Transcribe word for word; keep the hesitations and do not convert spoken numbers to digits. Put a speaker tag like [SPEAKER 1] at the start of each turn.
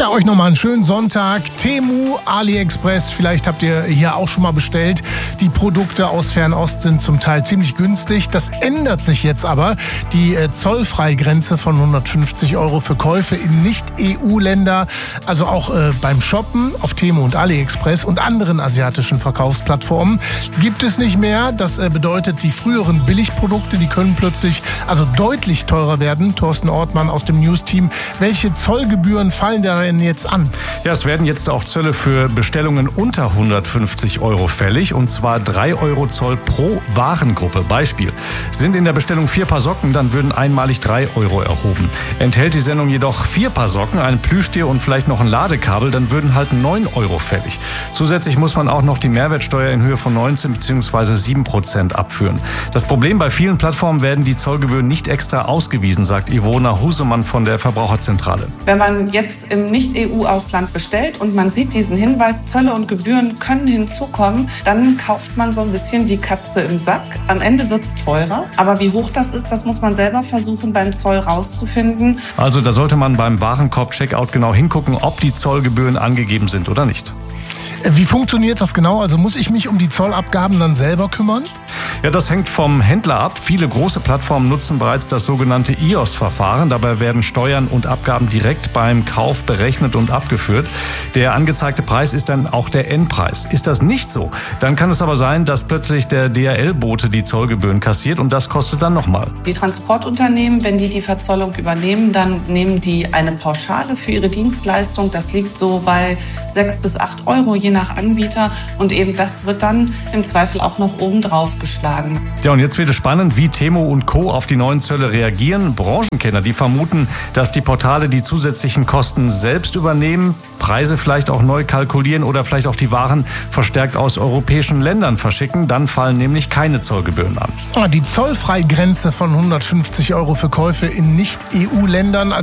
[SPEAKER 1] Ja, euch nochmal einen schönen Sonntag. Temu, AliExpress, vielleicht habt ihr hier auch schon mal bestellt. Die Produkte aus Fernost sind zum Teil ziemlich günstig. Das ändert sich jetzt aber. Die äh, Zollfreigrenze von hundertfünfzig Euro für Käufe in Nicht-E U-Länder, also auch äh, beim Shoppen auf Temu und AliExpress und anderen asiatischen Verkaufsplattformen, gibt es nicht mehr. Das äh, bedeutet, die früheren Billigprodukte, die können plötzlich also deutlich teurer werden. Thorsten Ortmann aus dem News-Team. Welche Zollgebühren fallen da denn jetzt an?
[SPEAKER 2] Ja, es werden jetzt auch Zölle für Bestellungen unter hundertfünfzig Euro fällig, und zwar drei Euro Zoll pro Warengruppe. Beispiel: Sind in der Bestellung vier Paar Socken, dann würden einmalig drei Euro erhoben. Enthält die Sendung jedoch vier Paar Socken, ein Plüschtier und vielleicht noch ein Ladekabel, dann würden halt neun Euro fällig. Zusätzlich muss man auch noch die Mehrwertsteuer in Höhe von neunzehn bzw. sieben Prozent abführen. Das Problem: Bei vielen Plattformen werden die Zollgebühren nicht extra ausgewiesen, sagt Ivona Husemann von der Verbraucherzentrale.
[SPEAKER 3] Wenn man jetzt im Nicht-E U-Ausland bestellt und man sieht diesen Hinweis, Zölle und Gebühren können hinzukommen, dann kauft man so ein bisschen die Katze im Sack. Am Ende wird es teurer, aber wie hoch das ist, das muss man selber versuchen beim Zoll rauszufinden.
[SPEAKER 2] Also da sollte man beim Warenkorb-Checkout genau hingucken, ob die Zollgebühren angegeben sind oder nicht.
[SPEAKER 1] Wie funktioniert das genau? Also muss ich mich um die Zollabgaben dann selber kümmern?
[SPEAKER 2] Ja, das hängt vom Händler ab. Viele große Plattformen nutzen bereits das sogenannte I O S-Verfahren. Dabei werden Steuern und Abgaben direkt beim Kauf berechnet und abgeführt. Der angezeigte Preis ist dann auch der Endpreis. Ist das nicht so, dann kann es aber sein, dass plötzlich der D H L-Bote die Zollgebühren kassiert, und das kostet dann nochmal.
[SPEAKER 3] Die Transportunternehmen, wenn die die Verzollung übernehmen, dann nehmen die eine Pauschale für ihre Dienstleistung. Das liegt so bei sechs bis acht Euro, je nach Anbieter. Und eben das wird dann im Zweifel auch noch obendrauf geschlagen.
[SPEAKER 2] Ja, und jetzt wird es spannend, wie Temu und Co. auf die neuen Zölle reagieren. Branchenkenner, die vermuten, dass die Portale die zusätzlichen Kosten selbst übernehmen, Preise vielleicht auch neu kalkulieren oder vielleicht auch die Waren verstärkt aus europäischen Ländern verschicken. Dann fallen nämlich keine Zollgebühren an.
[SPEAKER 1] Die Zollfreigrenze von hundertfünfzig Euro für Käufe in Nicht-E U-Ländern.